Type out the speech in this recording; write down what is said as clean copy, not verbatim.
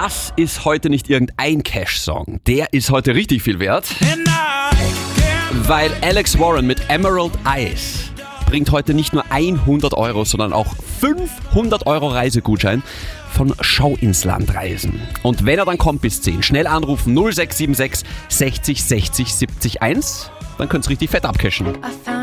das ist heute nicht irgendein Cash-Song. Der ist heute richtig viel wert. Weil Alex Warren mit Emerald Eyes bringt heute nicht nur 100 Euro, sondern auch 500 Euro Reisegutschein von Schau ins Land reisen. Und wenn er dann kommt bis 10, schnell anrufen 0676 60 60 70 1, dann könnt's richtig fett abcashen.